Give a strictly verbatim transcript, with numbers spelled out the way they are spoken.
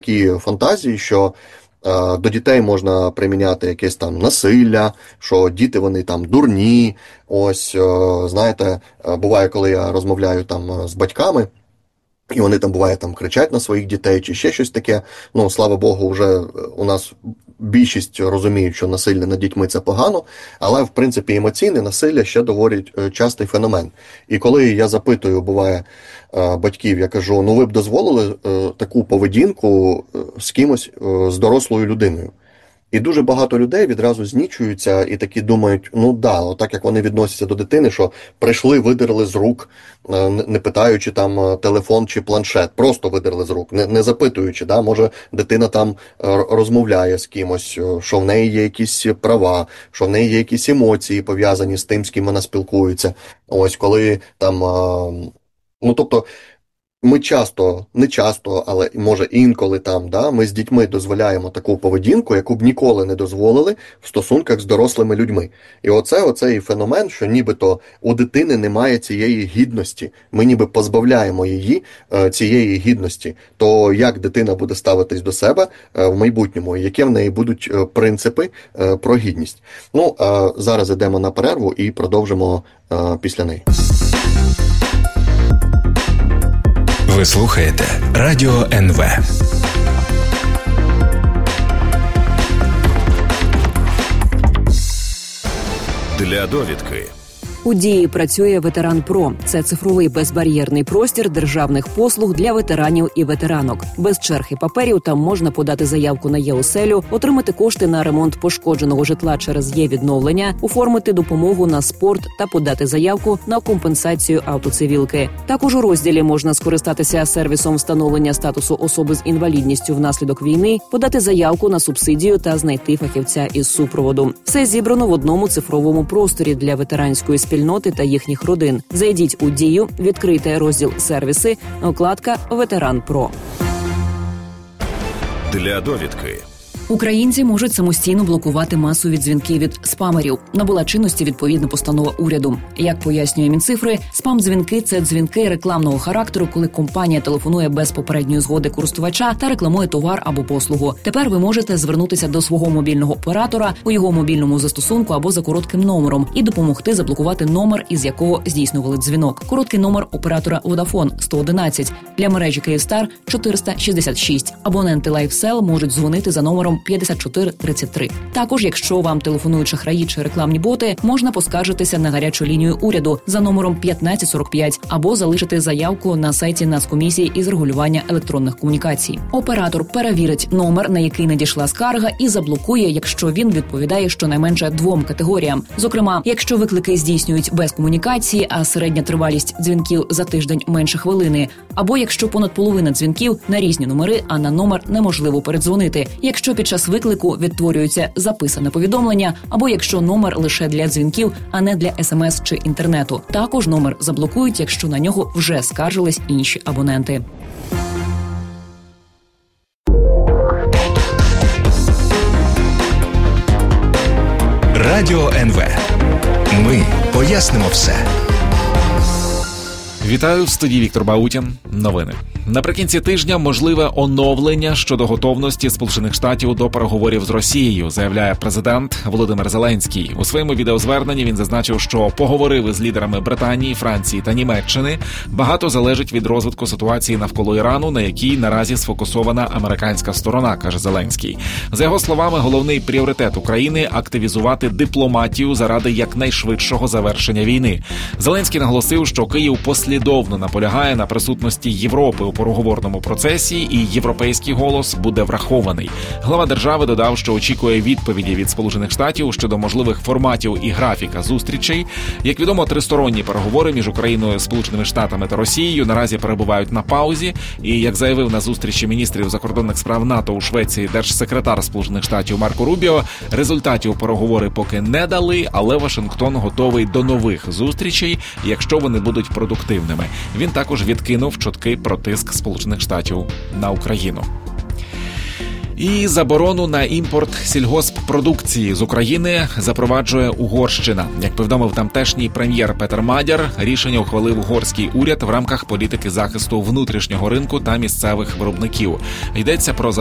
такі фантазії, що е, до дітей можна приміняти якесь там насилля, що діти вони там дурні. Ось, е, знаєте, е, буває, коли я розмовляю там з батьками, і вони там, буває, там кричать на своїх дітей чи ще щось таке. Ну, слава Богу, вже у нас більшість розуміють, що насилля над дітьми – це погано, але, в принципі, емоційне насилля ще доволі частий феномен. І коли я запитую, буває, батьків, я кажу, ну ви б дозволили таку поведінку з кимось, з дорослою людиною? І дуже багато людей відразу знічуються і такі думають, ну да, отак як вони відносяться до дитини, що прийшли, видерли з рук, не питаючи там телефон чи планшет, просто видерли з рук, не, не запитуючи, да, може дитина там розмовляє з кимось, що в неї є якісь права, що в неї є якісь емоції пов'язані з тим, з ким вона спілкується. Ось коли там, ну тобто, ми часто, не часто, але може інколи там, да, ми з дітьми дозволяємо таку поведінку, яку б ніколи не дозволили в стосунках з дорослими людьми. І оце оцей феномен, що нібито у дитини немає цієї гідності. Ми ніби позбавляємо її е, цієї гідності. То як дитина буде ставитись до себе е, в майбутньому, які в неї будуть е, принципи е, про гідність. Ну, е, зараз йдемо на перерву і продовжимо е, після неї. Ви слухаєте Радіо ен ве. Для довідки. У Дії працює Ветеран Про. Це цифровий безбар'єрний простір державних послуг для ветеранів і ветеранок. Без черг і паперів там можна подати заявку на Є-оселю, отримати кошти на ремонт пошкодженого житла через Є-відновлення, оформити допомогу на спорт та подати заявку на компенсацію автоцивілки. Також у розділі можна скористатися сервісом встановлення статусу особи з інвалідністю внаслідок війни, подати заявку на субсидію та знайти фахівця із супроводу. Все зібрано в одному цифровому просторі для ветеранської спільноти та їхніх родин. Зайдіть у Дію, відкрийте розділ «Сервіси», вкладка «Ветеран Про». Для довідки. Українці можуть самостійно блокувати масові дзвінки від спамерів. Набула чинності відповідна постанова уряду. Як пояснює Мінцифри, спам-дзвінки – це дзвінки рекламного характеру, коли компанія телефонує без попередньої згоди користувача та рекламує товар або послугу. Тепер ви можете звернутися до свого мобільного оператора у його мобільному застосунку або за коротким номером і допомогти заблокувати номер, із якого здійснювали дзвінок. Короткий номер оператора Vodafone – сто одинадцять, для мережі Kyivstar – чотириста шістдесят шість. Абоненти LifeSell можуть дзвонити за номером п'ятдесят чотири тридцять три. Також, якщо вам телефонують шахраї чи рекламні боти, можна поскаржитися на гарячу лінію уряду за номером п'ятнадцять сорок п'ять або залишити заявку на сайті Нацкомісії із регулювання електронних комунікацій. Оператор перевірить номер, на який надійшла скарга, і заблокує, якщо він відповідає щонайменше двом категоріям. Зокрема, якщо виклики здійснюють без комунікації, а середня тривалість дзвінків за тиждень менше хвилини, або якщо понад половина дзвінків на різні номери, а на номер неможливо передзвонити, якщо під час виклику відтворюється записане повідомлення, або якщо номер лише для дзвінків, а не для смс чи інтернету. Також номер заблокують, якщо на нього вже скаржились інші абоненти. Радіо ен ве. Ми пояснимо все. Вітаю, в студії Віктор Баутін. Новини. Наприкінці тижня можливе оновлення щодо готовності Сполучених Штатів до переговорів з Росією, заявляє президент Володимир Зеленський. У своєму відеозверненні він зазначив, що поговорив із лідерами Британії, Франції та Німеччини. Багато залежить від розвитку ситуації навколо Ірану, на якій наразі сфокусована американська сторона, каже Зеленський. За його словами, головний пріоритет України – активізувати дипломатію заради якнайшвидшого завершення війни. Зеленський наголосив, що Київ послідовно наполягає на присутності Європи у переговорному процесі, і європейський голос буде врахований. Глава держави додав, що очікує відповіді від Сполучених Штатів щодо можливих форматів і графіка зустрічей. Як відомо, тристоронні переговори між Україною, Сполученими Штатами та Росією наразі перебувають на паузі. І, як заявив на зустрічі міністрів закордонних справ НАТО у Швеції держсекретар Сполучених Штатів Марко Рубіо, результатів переговори поки не дали, але Вашингтон готовий до нових зустрічей, якщо вони будуть продуктивними. Він також відкинув чутки про тиск Сполучених Штатів на Україну. І заборону на імпорт сільгосппродукції з України запроваджує Угорщина. Як повідомив тамтешній прем'єр Петер Мадяр, рішення ухвалив угорський уряд в рамках політики захисту внутрішнього ринку та місцевих виробників. Йдеться про